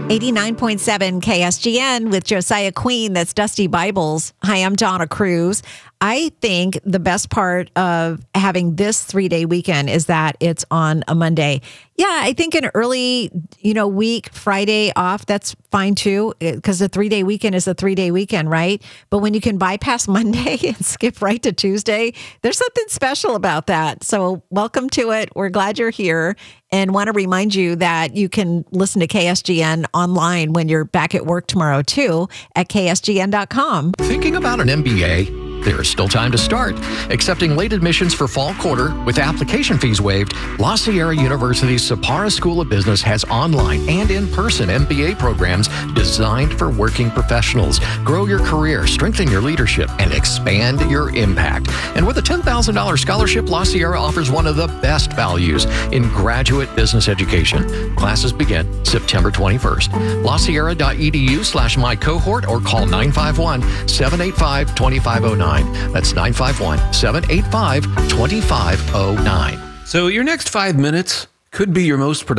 89.7 KSGN with Josiah Queen. That's Dusty Bibles. Hi, I'm Donna Cruz. I think the best part of having this 3-day weekend is that it's on a Monday. Yeah, I think an early, week, Friday off, that's fine too, because the 3-day weekend is a 3-day weekend, right? But when you can bypass Monday and skip right to Tuesday, there's something special about that. So welcome to it. We're glad you're here and want to remind you that you can listen to KSGN online when you're back at work tomorrow too at ksgn.com. Thinking about an MBA? There is still time to start. Accepting late admissions for fall quarter with application fees waived, La Sierra University's Sapara School of Business has online and in-person MBA programs designed for working professionals. Grow your career, strengthen your leadership, and expand your impact. And with a $10,000 scholarship, La Sierra offers one of the best values in graduate business education. Classes begin September 21st. LaSierra.edu/mycohort or call 951-785-2509. That's 951-785-2509. So your next 5 minutes could be your most productive.